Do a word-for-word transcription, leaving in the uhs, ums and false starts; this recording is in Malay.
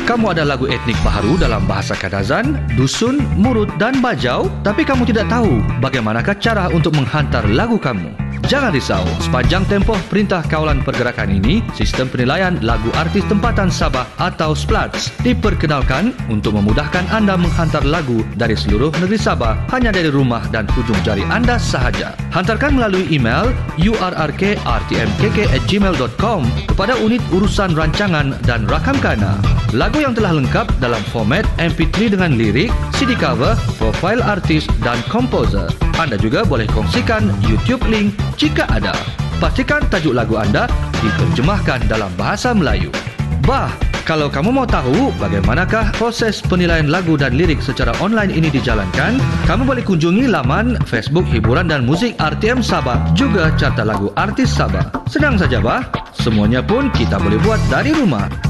Kamu ada lagu etnik baharu dalam bahasa Kadazan, Dusun, Murut dan Bajau, tapi kamu tidak tahu bagaimanakah cara untuk menghantar lagu kamu. Jangan risau, sepanjang tempoh Perintah Kawalan Pergerakan ini, sistem penilaian lagu artis tempatan Sabah atau S P L A T S diperkenalkan untuk memudahkan anda menghantar lagu dari seluruh negeri Sabah hanya dari rumah dan hujung jari anda sahaja. Hantarkan melalui email u r r k r t m k k at gmail dot com kepada unit urusan rancangan dan rakam kana. Lagu yang telah lengkap dalam format M P tiga dengan lirik, C D cover, profil artis dan komposer. Anda juga boleh kongsikan YouTube link jika ada. Pastikan tajuk lagu anda diterjemahkan dalam bahasa Melayu. Bah, kalau kamu mau tahu bagaimanakah proses penilaian lagu dan lirik secara online ini dijalankan, kamu boleh kunjungi laman Facebook Hiburan dan Muzik R T M Sabah, juga Carta Lagu Artis Sabah. Senang saja bah, semuanya pun kita boleh buat dari rumah.